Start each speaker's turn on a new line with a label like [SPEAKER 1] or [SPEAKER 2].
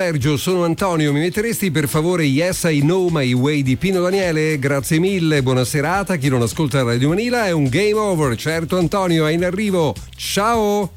[SPEAKER 1] Sergio, sono Antonio, mi metteresti per favore Yes I Know My Way di Pino Daniele? Grazie mille, buona serata, chi non ascolta Radio Manila è un game over, certo Antonio è in arrivo, ciao!